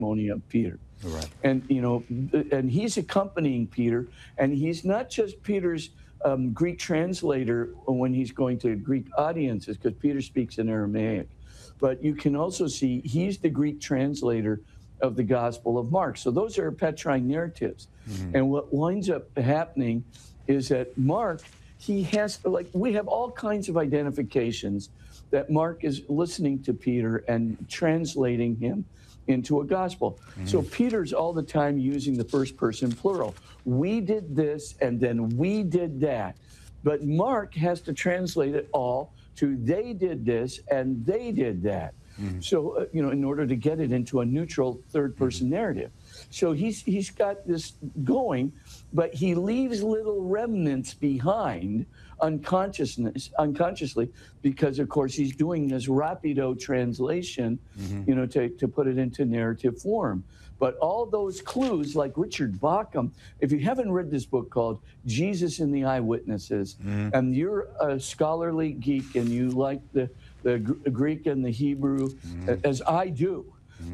testimony of Peter. Right. And, and he's accompanying Peter, and he's not just Peter's Greek translator when he's going to Greek audiences, because Peter speaks in Aramaic. But you can also see he's the Greek translator of the Gospel of Mark. So those are Petrine narratives. And what winds up happening is that Mark, he has, we have all kinds of identifications that Mark is listening to Peter and translating him into a gospel. So Peter's all the time using the first person plural. We did this, and then we did that. But Mark has to translate it all to they did this, and they did that. So, in order to get it into a neutral third-person narrative. So he's got this going, but he leaves little remnants behind unconsciously, because, of course, he's doing this rapido translation, to put it into narrative form. But all those clues, like Richard Bauckham, if you haven't read this book called Jesus and the Eyewitnesses, and you're a scholarly geek and you like the Greek and the Hebrew, as I do,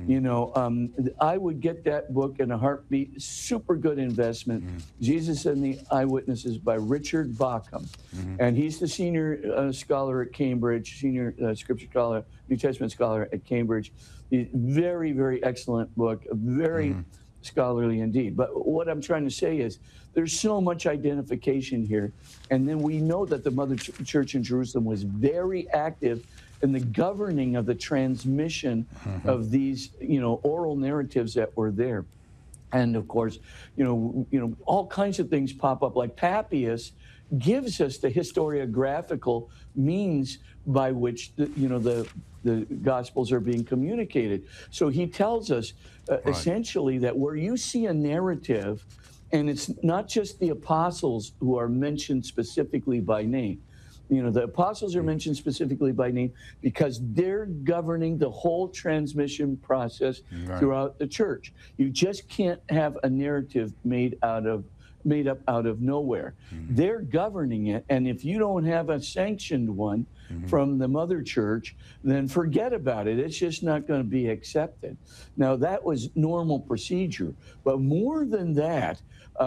I would get that book in a heartbeat. Super good investment. Jesus and the Eyewitnesses by Richard Bauckham. And he's the senior scholar at Cambridge, senior scripture scholar, New Testament scholar at Cambridge. Very, very excellent book, very scholarly indeed. But what I'm trying to say is there's so much identification here. And then we know that the Mother Church in Jerusalem was very active in the governing of the transmission of these, oral narratives that were there. And of course, all kinds of things pop up, like Papias gives us the historiographical means by which the Gospels are being communicated. So he tells us essentially that where you see a narrative, and it's not just the apostles who are mentioned specifically by name. The apostles are mentioned specifically by name because they're governing the whole transmission process throughout the church. You just can't have a narrative made up out of nowhere. They're governing it, and if you don't have a sanctioned one from the mother church, then forget about it. It's just not going to be accepted. Now, that was normal procedure, but more than that,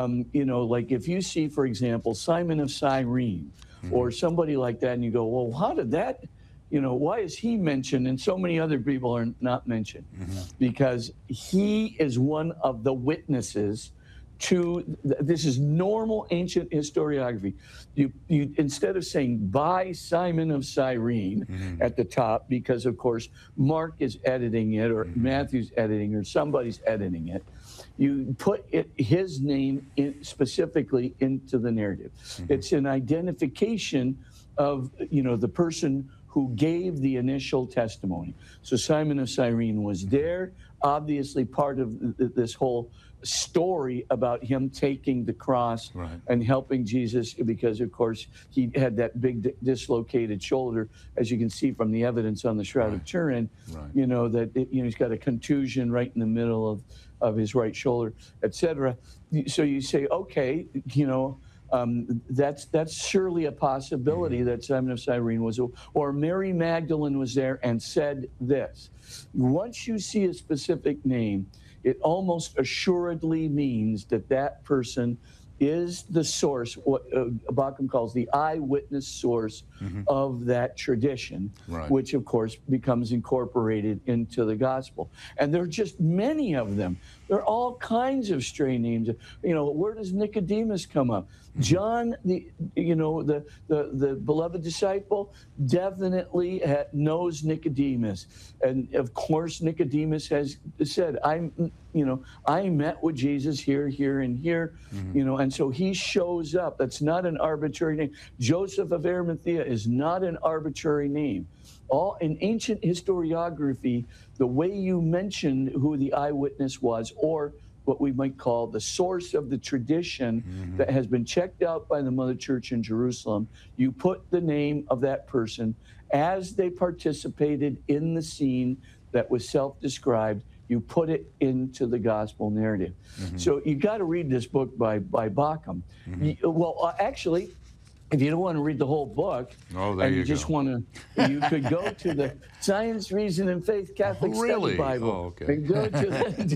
like if you see, for example, Simon of Cyrene, or somebody like that, and you go, well, how did that, why is he mentioned and so many other people are not mentioned? Because he is one of the witnesses to, this is normal ancient historiography. You instead of saying by Simon of Cyrene at the top, because of course Mark is editing it, or Matthew's editing, or somebody's editing it, you put his name specifically into the narrative. It's an identification of, the person who gave the initial testimony. So Simon of Cyrene was there, obviously part of this whole story about him taking the cross and helping Jesus, because of course he had that big dislocated shoulder, as you can see from the evidence on the Shroud of Turin, that he's got a contusion right in the middle of his right shoulder, etc. So you say, okay, that's surely a possibility that Simon of Cyrene was, or Mary Magdalene was there and said this. Once you see a specific name, it almost assuredly means that person is the source, what Bauckham calls the eyewitness source of that tradition, which of course becomes incorporated into the gospel. And there are just many of them. There are all kinds of stray names. Where does Nicodemus come up? John, the beloved disciple, definitely knows Nicodemus. And of course, Nicodemus has said, I met with Jesus here, here, and here, and so he shows up. That's not an arbitrary name. Joseph of Arimathea is not an arbitrary name. All in ancient historiography, the way you mention who the eyewitness was, or what we might call the source of the tradition that has been checked out by the Mother Church in Jerusalem, you put the name of that person as they participated in the scene that was self-described. You put it into the gospel narrative. So you got to read this book by Bauckham. Actually, if you don't want to read the whole book, and you just want to, you could go to the Science, Reason, and Faith Catholic Study Bible. Oh, okay. And go to